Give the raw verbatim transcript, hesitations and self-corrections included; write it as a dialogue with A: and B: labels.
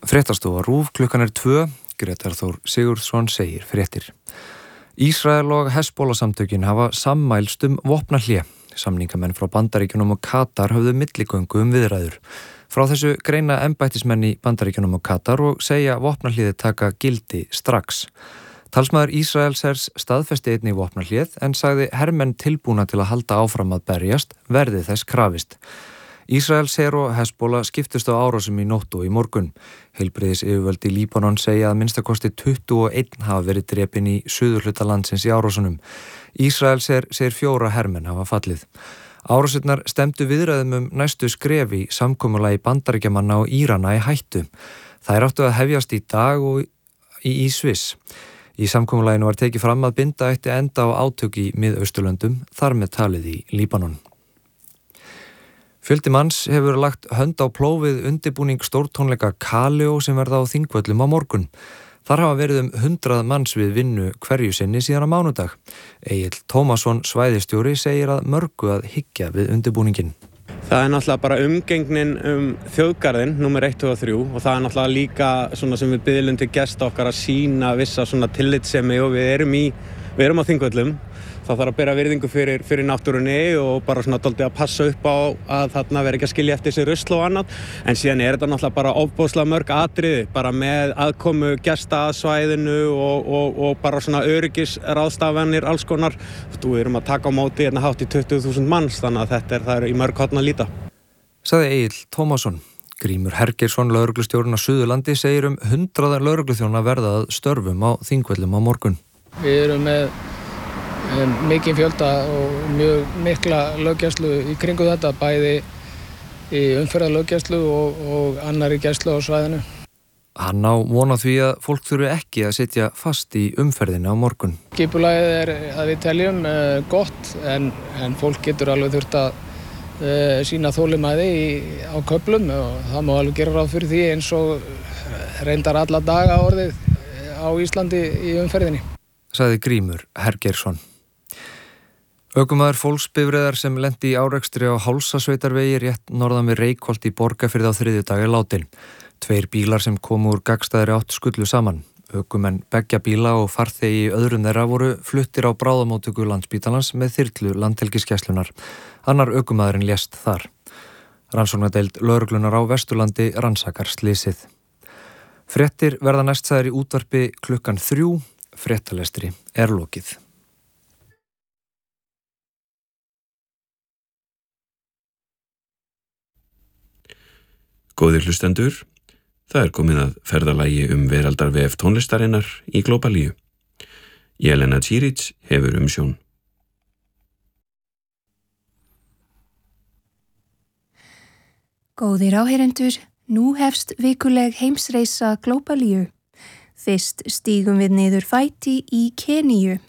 A: Fréttastofa RÚV, klukkan er tvö, Grétar Þór Sigurðsson segir fréttir. Ísrael og Hezbollah-samtökin hafa sammælst um vopnahlé. Samningamenn frá Bandaríkjunum og Katar höfðu milligöngu um viðræður. Frá þessu greina embættismenn í Bandaríkjunum og Katar og segja vopnahléð taka gildi strax. Talsmaður Ísraelshers staðfesti einnig vopnahléð en sagði hermenn tilbúna til að halda áfram að berjast verði þess krafist. Ísraelsher og Hezbollah skiptust á árásum í nótt og í morgun. Heilbrigðisyfirvöld í Líbanon segja að minnstakosti tuttugu og einn hafa verið drepinn í suðurhluta landsins í árásunum. Ísraelsher segir fjóra hermenn hafa fallið. Árásurnar stemdu viðræðum um næstu skref í samkomulagi Bandaríkjamanna og Írana í hættu. Þær áttu að hefjast í dag og í, í Sviss. Í samkomulaginu var tekið fram að binda ætti enda á átök í Mið-Austurlöndum, þar með talið í Líbanon. Fjöldi manns hefur lagt hönd á plófið undirbúning stórtónleika Kaleo sem verða á Þingvöllum á morgun. Þar hafa verið um hundrað manns við vinnu hverju sinni síðan á mánudag. Egill Tómasson svæðistjóri segir að mörgu að hyggja við undirbúningin.
B: Það er náttúrulega bara umgengnin um þjóðgarðinn, númer eitt og þrjú, og það er náttúrulega líka svona sem við biðlum til gesta okkar að sína vissa svona tillitssemi og við erum í, við erum á Þingvöllum. Það þarf að bera virðingu fyrir, fyrir náttúrunni og bara svona dálítið að passa upp á að þarna veri ekki að skilja eftir sig rusl og annað. En síðan er þetta náttúrulega bara ofboðslega mörg atriði, bara með aðkomu gesta að svæðinu og, og, og bara svona öryggisráðstafanir alls konar. Þú erum að taka á móti hérna hátt í tuttugu þúsund manns, þannig að þetta er, það er í mörg horn að líta.
A: Sagði Egill Tómasson. Grímur Hergeirsson, lögreglustjórinn á Suðurlandi, segir um hundrað lögregluþjóna verða að störfum á Þingvöllum á morgun.
C: Við erum með mikinn fjölda og mjög mikla löggæslu í kringu þetta, bæði í umferðarlöggæslu og, og annarri gæslu á svæðinu.
A: Hann á von á því að fólk þurfi ekki að sitja fast í umferðinni á morgun.
C: Skipulagið er að við teljum uh, gott en, en fólk getur alveg þurft að uh, sýna þolinmæði í, á köflum og það má alveg gera ráð fyrir því eins og reyndar alla daga orðið á Íslandi í umferðinni.
A: Sagði Grímur Hergeirsson. Ökumaður fólksbifreiðar sem lenti í árekstri á Hálsasveitarvegi rétt norðan við Reykholt í Borgarfirði á þriðjudag er látin. Tveir bílar sem komu úr gagnstæðri átt skullu saman. Ökumenn beggja bíla og farþegi í öðrum þeirra voru fluttir á bráðamóttöku Landspítalans með þyrlu Landhelgisgæslunnar. Annar ökumaðurinn lést þar. Rannsóknardeild lögreglunar á Vesturlandi rannsakar slysið. Fréttir verða næst sagðar í útvarpi klukkan þrjú. Fréttalestri er lokið.
D: Góðir hlustendur, það er komið að ferðalagi um veraldarvef tónlistarinnar í Glóbalíu. Jelena Čirić hefur umsjón.
E: Góðir áheyrendur, nú hefst vikuleg heimsreisa Glóbalíu. Fyrst stígum við niður fæti í Keníu